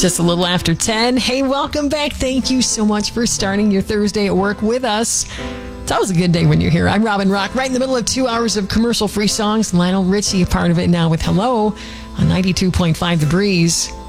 Just a little after 10. Hey, welcome back. Thank you so much for starting your Thursday at work with us. It's always a good day when you're here. I'm Robin Rock, right in the middle of 2 hours of commercial-free songs. Lionel Richie, a part of it now with Hello on 92.5 The Breeze.